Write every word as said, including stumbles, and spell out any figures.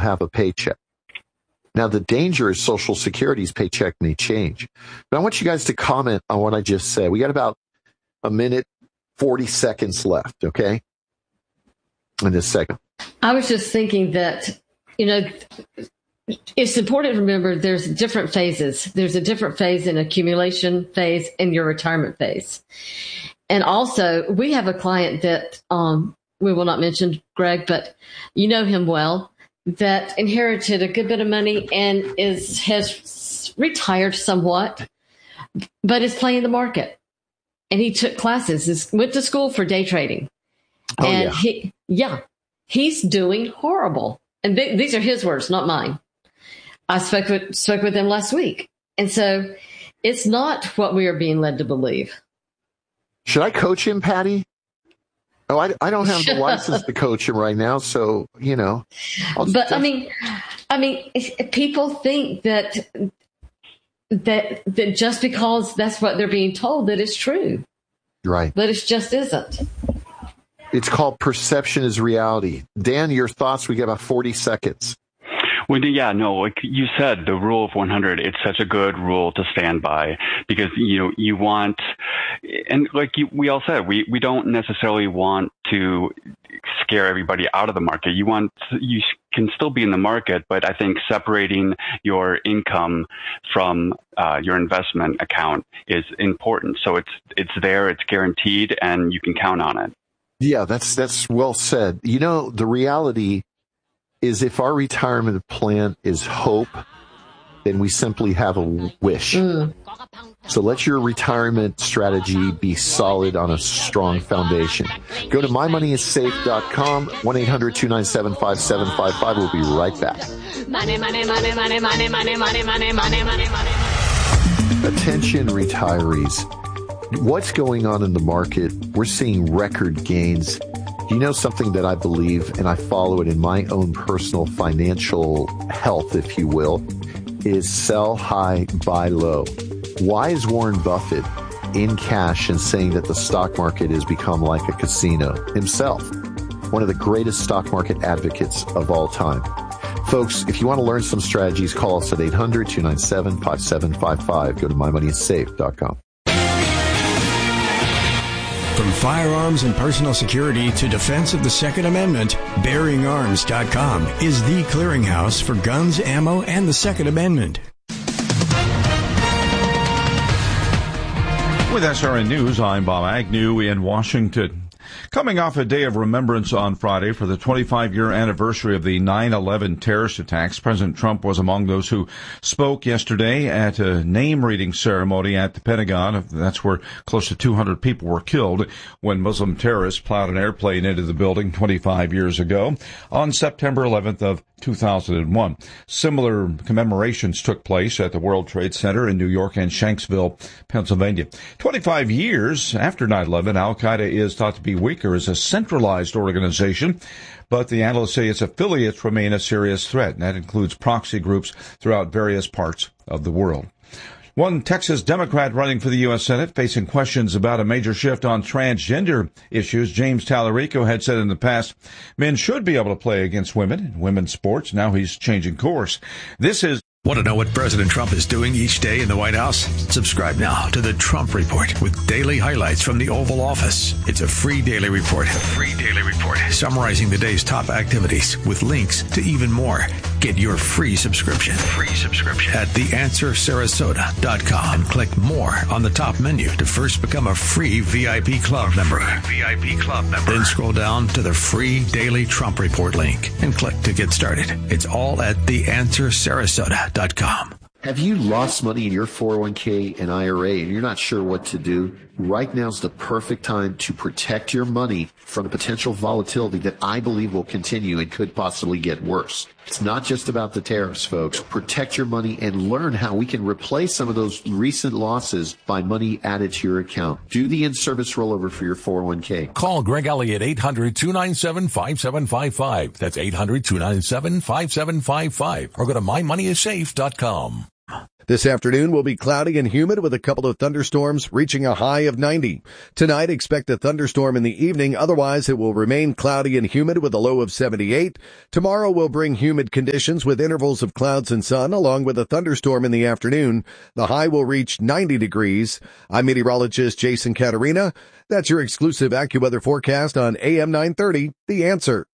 have a paycheck. Now, the danger is Social Security's paycheck may change. But I want you guys to comment on what I just said. We got about a minute, forty seconds left, okay? In this segment. I was just thinking that, you know, it's important to remember there's different phases. There's a different phase, an accumulation phase and your retirement phase. And also, we have a client that um, we will not mention, Greg, but you know him well, that inherited a good bit of money and is has retired somewhat, but is playing the market. And he took classes, is, went to school for day trading. Oh, and yeah. he, yeah, he's doing horrible. And th- these are his words, not mine. I spoke with, spoke with him last week. And so it's not what we are being led to believe. Should I coach him, Patty? Oh, I, I don't have the license to coach him right now. So, you know. I'll but def- I mean, I mean, if people think that, that, that just because that's what they're being told, that it's true. Right. But it just isn't. It's called perception is reality. Dan, your thoughts? We got about forty seconds. Well, yeah, no, like you said, the rule of one hundred, it's such a good rule to stand by because, you know, you want, and like you, we all said, we, we don't necessarily want to scare everybody out of the market. You want, you can still be in the market, but I think separating your income from uh, your investment account is important. So it's, it's there, it's guaranteed, and you can count on it. Yeah, that's, that's well said. You know, the reality is if our retirement plan is hope, then we simply have a wish. Mm. So let your retirement strategy be solid on a strong foundation. Go to my money is safe dot com, one eight hundred two nine seven five seven five five. We'll be right back. Money, money, money, money, money, money, money, money, money, money, money. Attention retirees. What's going on in the market? We're seeing record gains. You know something that I believe, and I follow it in my own personal financial health, if you will, is sell high, buy low. Why is Warren Buffett in cash and saying that the stock market has become like a casino himself? One of the greatest stock market advocates of all time. Folks, if you want to learn some strategies, call us at eight hundred two nine seven five seven five five. Go to my money is safe dot com. From firearms and personal security to defense of the Second Amendment, bearing arms dot com is the clearinghouse for guns, ammo, and the Second Amendment. With S R N News, I'm Bob Agnew in Washington. Coming off a day of remembrance on Friday for the twenty-five-year anniversary of the nine eleven terrorist attacks, President Trump was among those who spoke yesterday at a name-reading ceremony at the Pentagon. That's where close to two hundred people were killed when Muslim terrorists plowed an airplane into the building twenty-five years ago on September eleventh of two thousand one. Similar commemorations took place at the World Trade Center in New York and Shanksville, Pennsylvania. twenty-five years after nine eleven, Al-Qaeda is thought to be weaker as a centralized organization, but the analysts say its affiliates remain a serious threat, and that includes proxy groups throughout various parts of the world. One Texas Democrat running for the U S Senate facing questions about a major shift on transgender issues. James Tallarico had said in the past, men should be able to play against women in women's sports. Now he's changing course. This is Want to know what President Trump is doing each day in the White House? Subscribe now to the Trump Report with daily highlights from the Oval Office. It's a free daily report. A free daily report summarizing the day's top activities with links to even more. Get your free subscription. Free subscription at the answer sarasota dot com and click more on the top menu to first become a free V I P club member. V I P club member. Then scroll down to the free daily Trump Report link and click to get started. It's all at the answer sarasota dot com. Have you lost money in your four oh one k and I R A and you're not sure what to do? Right now is the perfect time to protect your money from the potential volatility that I believe will continue and could possibly get worse. It's not just about the tariffs, folks. Protect your money and learn how we can replace some of those recent losses by money added to your account. Do the in-service rollover for your four oh one k. Call Greg Elliott, eight hundred two nine seven five seven five five. That's eight hundred two nine seven five seven five five. Or go to my money is safe dot com. This afternoon will be cloudy and humid with a couple of thunderstorms reaching a high of ninety. Tonight, expect a thunderstorm in the evening. Otherwise, it will remain cloudy and humid with a low of seventy-eight. Tomorrow will bring humid conditions with intervals of clouds and sun, along with a thunderstorm in the afternoon. The high will reach ninety degrees. I'm meteorologist Jason Caterina. That's your exclusive AccuWeather forecast on A M nine thirty, The Answer.